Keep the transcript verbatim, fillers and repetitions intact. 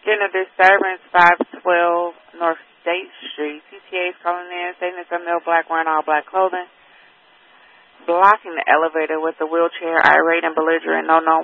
Getting a disturbance, five twelve North State Street. T T A is calling in, saying it's a male black wearing all black clothing, blocking the elevator with a wheelchair, irate and belligerent, no known